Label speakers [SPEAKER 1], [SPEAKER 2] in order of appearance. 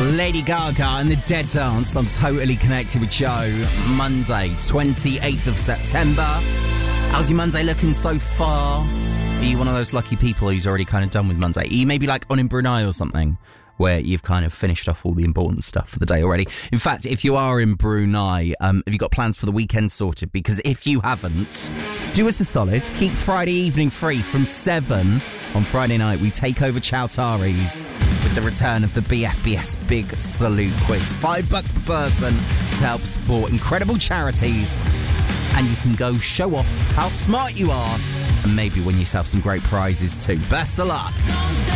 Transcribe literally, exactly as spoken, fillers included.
[SPEAKER 1] Lady Gaga and the Dead Dance on Totally Connected with Joe. Monday, twenty-eighth of September. How's your Monday looking so far? Are you one of those lucky people who's already kind of done with Monday? Are you maybe like on in Brunei or something, where you've kind of finished off all the important stuff for the day already? In fact, if you are in Brunei, um, have you got plans for the weekend sorted? Because if you haven't, do us a solid. Keep Friday evening free from seven on Friday night. We take over Chowtaris with the return of the B F B S Big Salute Quiz. Five bucks per person to help support incredible charities. And you can go show off how smart you are and maybe win yourself some great prizes too. Best of luck.